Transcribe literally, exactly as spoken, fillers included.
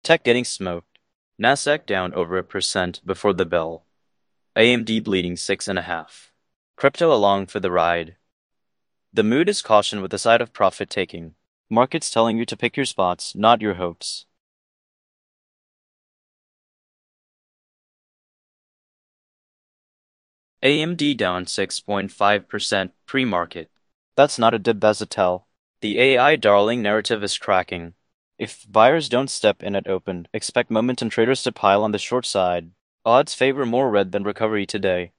Tech getting smoked. Nasdaq down over a percent before the bell. A M D bleeding six and a half. Crypto along for the ride. The mood is caution with a side of profit taking. Markets telling you to pick your spots, not your hopes. A M D down six point five percent pre-market. That's not a dip, that's a tell. The A I darling narrative is cracking. If buyers don't step in at open, expect momentum traders to pile on the short side. Odds favor more red than recovery today.